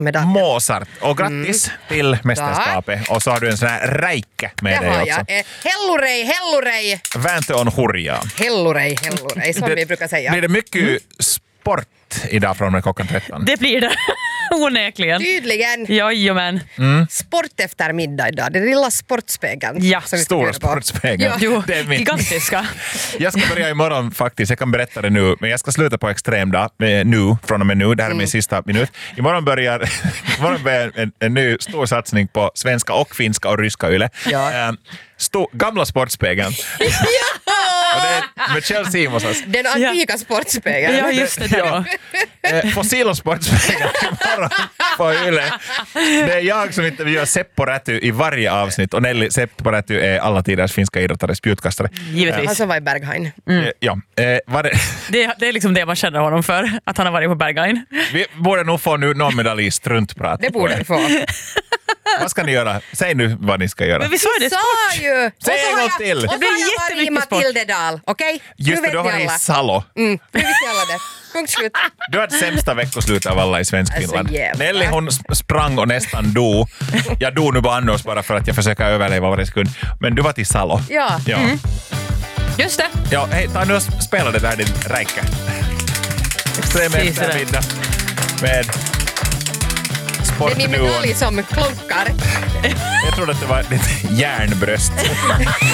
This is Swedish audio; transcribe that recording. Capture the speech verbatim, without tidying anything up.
medaljen. Mozart. Och grattis mm. till mästerskapet. Och så har du en sån här räike med det dig har också. Jag. Eh, hellurej, hellurej. Vänte on hurjaa. Hellurej, hellurej, som det, vi brukar säga. Blir det mycket mm. sport idag från med klockan tretton? Det blir det. Onekligen. Tydligen. Jajamän. Mm. Sport efter middag idag. Det lilla sportspegeln. Ja, stora sportspegeln. Ja. Jo, det är min. gigantiska. Jag ska börja imorgon faktiskt. Jag kan berätta det nu. Men jag ska sluta på extremdag eh, nu, från och med nu. Det här är mm. min sista minut. Imorgon börjar, imorgon börjar en, en ny stor satsning på svenska och finska och ryska yle. Ja. Eh, stor, gamla sportspegeln. Och det är med Kjell Simonsas. Den antika ja. sportspegeln. Ja, just det. Ja. Eh, Fossil sportspegeln imorgon på yle. Det är jag som intervjuar Seppo Räty i varje avsnitt. Och Nelly Seppo Räty är alla tiders finska idrottare, spjutkastare. Givetvis. Han som var i Berghain. Mm. Eh, ja. Eh, var det... Det, det är liksom det man känner honom för. Att han har varit på Berghain. Vi borde nog få nu någon medalj i struntprat. Det borde vi få. Vad ska ni göra? Säg nu vad ni ska göra. Men vi sa ju det sa ju! Säg en gång till! Och så blir har jag varit i jättemycket sport. Matildedal, okej? Okay? Just det, du har varit i Salo. Mm, nu vet ni alla det. Punkt slut. Du hade sämsta veckoslut av alla i svensk Alltså, Finland. jävlar. Nelly hon sprang och nästan dog. Jag dog nu på andra bara för att jag försöker överleva varje sekund. Men du var till Salo. Ja. ja. Mm. Just det. Ja, hej, ta nu och spela det där din räcka. Extrem eftermiddag med sport det är min medalj som klonkar. Jag trodde att det var ditt järnbröst.